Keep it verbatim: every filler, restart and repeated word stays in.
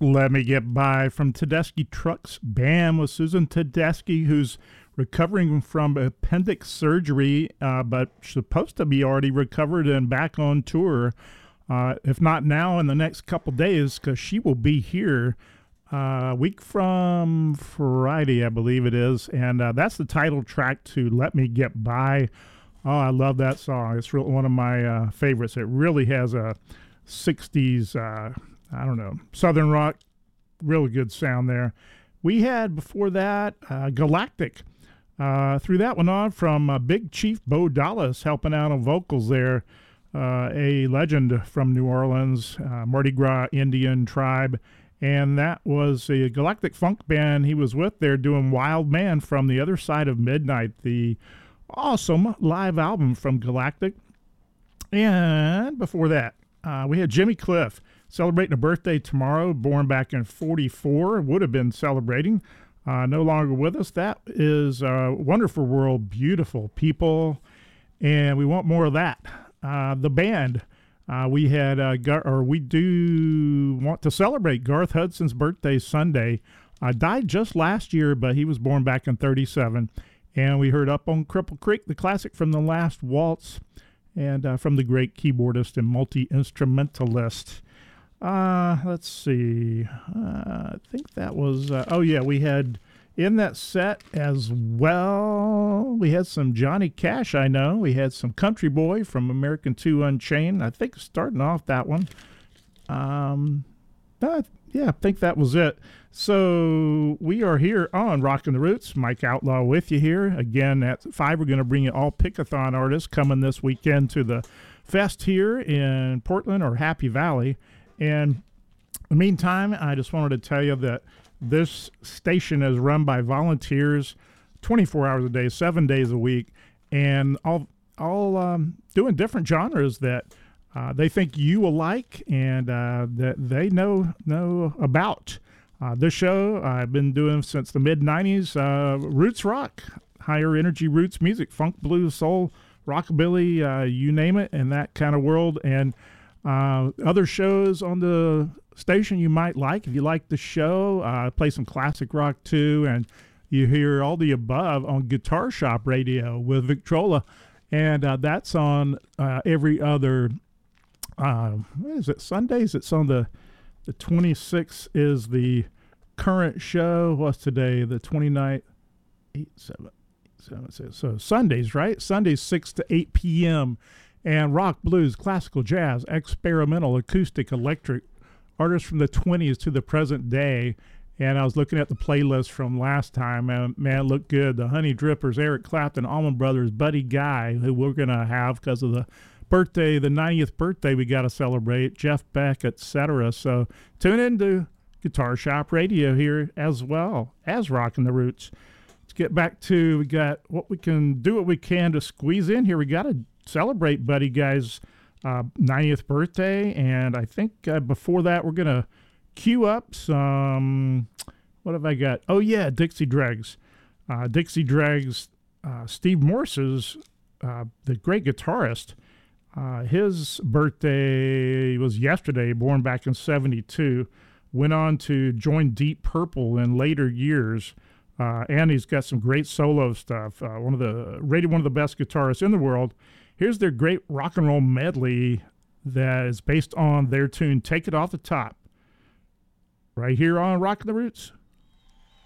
Let Me Get By from Tedeschi Trucks Band with Susan Tedeschi, who's recovering from appendix surgery, uh, but supposed to be already recovered and back on tour. Uh, if not now, in the next couple days, because she will be here uh, a week from Friday, I believe it is. And uh, that's the title track to Let Me Get By. Oh, I love that song. It's real, one of my uh, favorites. It really has a sixties, uh, I don't know, Southern rock, really good sound there. We had before that uh, Galactic. Uh, threw that one on from uh, Big Chief Bo Dallas helping out on vocals there. Uh, a legend from New Orleans, uh, Mardi Gras Indian tribe. And that was a Galactic Funk band he was with there doing Wild Man from the Other Side of Midnight, the awesome live album from Galactic. And before that, uh, we had Jimmy Cliff celebrating a birthday tomorrow, born back in forty-four, would have been celebrating. Uh, no longer with us. That is uh, Wonderful World, Beautiful People, and we want more of that. Uh, the band, uh, we had, uh, Gar- or we do want to celebrate Garth Hudson's birthday Sunday. Uh, died just last year, but he was born back in thirty-seven. And we heard Up on Cripple Creek, the classic from The Last Waltz, and uh, from the great keyboardist and multi-instrumentalist. Uh, let's see. Uh, I think that was, uh, oh yeah, we had in that set as well, we had some Johnny Cash, I know. We had some Country Boy from American two Unchained. I think starting off that one. Um, uh, yeah, I think that was it. So we are here on Rockin' the Roots. Mike Outlaw with you here. Again, at five, we're going to bring you all Pickathon artists coming this weekend to the fest here in Portland or Happy Valley. And in the meantime, I just wanted to tell you that this station is run by volunteers twenty-four hours a day, seven days a week, and all all um, doing different genres that uh, they think you will like and uh, that they know know about. Uh, this show I've been doing since the mid nineties, uh, roots rock, higher energy roots music, funk, blues, soul, rockabilly, uh, you name it, in that kind of world. And uh, other shows on the station you might like. If you like the show, uh, play some classic rock too, and you hear all the above on Guitar Shop Radio with Victrola, and uh, that's on uh, every other, uh, what is it, Sundays? It's on the, the twenty-sixth is the current show. What's today? The twenty-ninth, eight, seven, seven, six. So Sundays, right? Sundays, six to eight p.m., and rock, blues, classical, jazz, experimental, acoustic, electric, artists from the twenties to the present day. And I was looking at the playlist from last time, and man, it looked good. The Honey Drippers, Eric Clapton, Allman Brothers, Buddy Guy, who we're going to have because of the birthday, the ninetieth birthday we got to celebrate, Jeff Beck, et cetera. So tune into Guitar Shop Radio here as well as Rockin' the Roots. Let's get back to, we got what we can do, what we can to squeeze in here. We got to celebrate Buddy Guy's uh, ninetieth birthday, and I think uh, before that we're going to queue up some, what have I got? Oh yeah, Dixie Dregs. Uh, Dixie Dregs, uh, Steve Morse's, uh, the great guitarist, uh, his birthday was yesterday, born back in seventy-two, went on to join Deep Purple in later years. Uh, and he's got some great solo stuff. Uh, one of the rated one of the best guitarists in the world. Here's their great rock and roll medley that is based on their tune "Take It Off the Top." Right here on Rockin' the Roots.